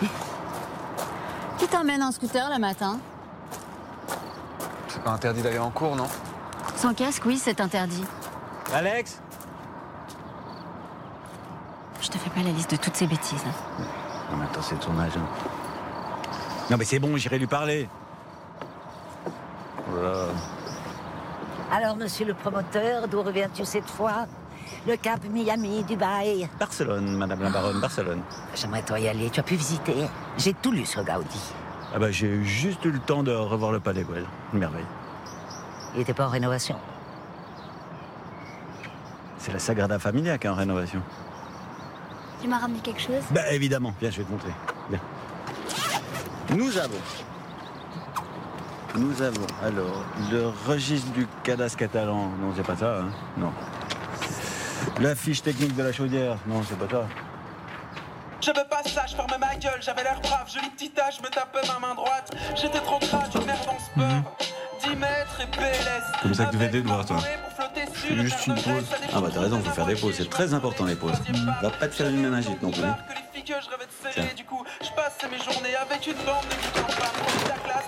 Qui t'emmène en scooter le matin? C'est pas interdit d'aller en cours, non? Sans casque, oui, c'est interdit. Alex? Je te fais pas la liste de toutes ces bêtises. Non mais attends, c'est le tournage. Hein. Non mais c'est bon, j'irai lui parler. Voilà. Alors, monsieur le promoteur, d'où reviens-tu cette fois? Le Cap, Miami, Dubaï. Barcelone, madame la baronne, Barcelone. J'aimerais toi y aller, tu as pu visiter. J'ai tout lu sur Gaudi. Ah bah j'ai juste eu le temps de revoir le Palais Güell. Une merveille. Il était pas en rénovation. C'est la Sagrada Familia qui est en rénovation. Tu m'as ramené quelque chose? Bah évidemment, viens, je vais te montrer. Viens. Nous avons, alors, le registre du cadastre catalan. Non, c'est pas ça, hein. Non. La fiche technique de la chaudière. Non, c'est pas ça. Je veux pas ça, je ferme ma gueule, j'avais l'air brave, joli petit âge, je me tapais ma main droite. J'étais trop crade, une merde en sport. 10 mètres et PLS. Comme ça que tu fais des doigts, toi. C'est juste une pause. Ah bah t'as raison, faut faire des pauses, c'est très important les pauses. Va pas te faire une méningite non plus. Que je rêvais de serrer, du coup, je passais mes journées avec une bande de geeks en femme. Profite la classe,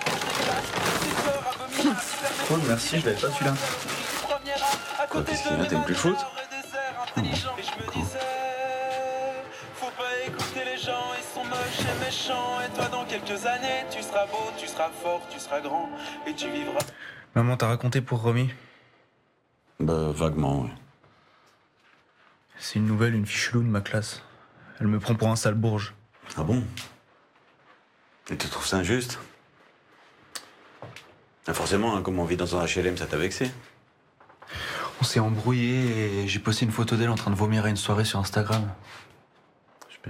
Oh merci, je l'avais pas celui-là. Quoi, qu'est-ce qu'il y a, t'aimes plus le foot? Et je me disais, faut pas écouter les gens, ils sont moches et méchants. Et toi, dans quelques années, tu seras beau, tu seras fort, tu seras grand, et tu vivras. Maman t'a raconté pour Romy? Bah vaguement, ouais. C'est une nouvelle, une fille chelou de ma classe. Elle me prend pour un sale bourge. Ah bon? Et tu trouves ça injuste? Ah, forcément, hein, comme on vit dans un HLM, ça t'a vexé. On s'est embrouillé et j'ai posté une photo d'elle en train de vomir à une soirée sur Instagram. Super.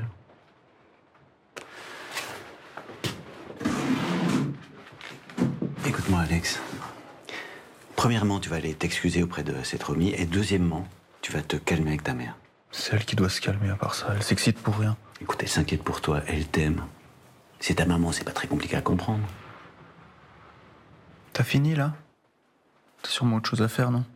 Écoute-moi, Alex. Premièrement, tu vas aller t'excuser auprès de cette Romy. Et deuxièmement, tu vas te calmer avec ta mère. C'est elle qui doit se calmer à part ça. Elle s'excite pour rien. Écoute, elle s'inquiète pour toi, elle t'aime. C'est ta maman, c'est pas très compliqué à comprendre. T'as fini là? T'as sûrement autre chose à faire, non?